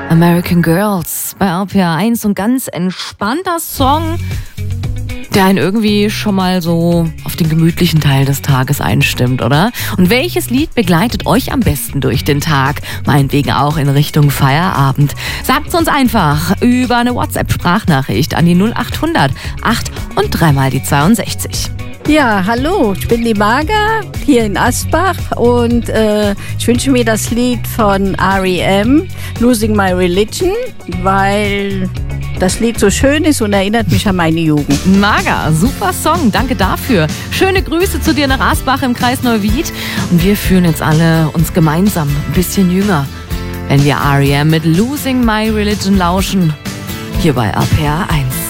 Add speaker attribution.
Speaker 1: American Girls bei RPR 1, so ein ganz entspannter Song, der einen irgendwie schon mal so auf den gemütlichen Teil des Tages einstimmt, oder? Und welches Lied begleitet euch am besten durch den Tag? Meinetwegen auch in Richtung Feierabend. Sagt's uns einfach über eine WhatsApp-Sprachnachricht an die 0800 8 und 3 mal die 62.
Speaker 2: Ja, hallo, ich bin die Marga hier in Asbach und ich wünsche mir das Lied von R.E.M., Losing My Religion, weil das Lied so schön ist und erinnert mich an meine Jugend.
Speaker 1: Marga, super Song, danke dafür. Schöne Grüße zu dir nach Asbach im Kreis Neuwied. Und wir fühlen jetzt alle uns gemeinsam ein bisschen jünger, wenn wir R.E.M. mit Losing My Religion lauschen, hier bei RPR 1.